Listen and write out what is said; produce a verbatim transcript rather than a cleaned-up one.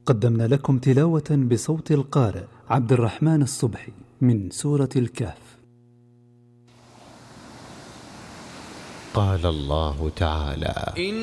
قدمنا لكم تلاوة بصوت القارئ عبد الرحمن الصبحي من سورة الكهف. قال الله تعالى: